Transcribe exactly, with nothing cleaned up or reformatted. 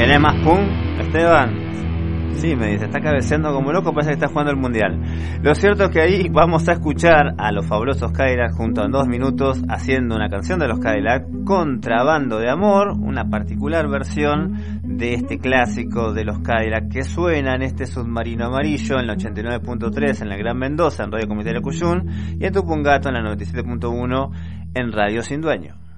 ¿Tenés más pum, Esteban? Sí, me dice, está cabeceando como loco, parece que está jugando el mundial. Lo cierto es que ahí vamos a escuchar a los fabulosos Cadillacs junto a Dos Minutos haciendo una canción de los Cadillacs, Contrabando de Amor, una particular versión de este clásico de los Cadillacs que suena en este submarino amarillo en la ochenta y nueve punto tres en la Gran Mendoza en Radio Comunitaria Cuyún y en Tupungato en la noventa y siete punto uno en Radio Sin Dueño.